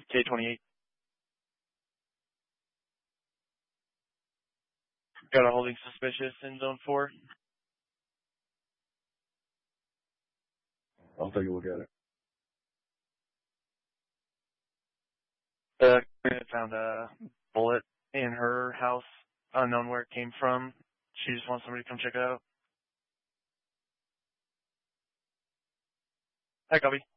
K28. Got a holding suspicious in zone 4. I'll take a look at it. Found a bullet in her house, unknown where it came from. She just wants somebody to come check it out. Hi, copy.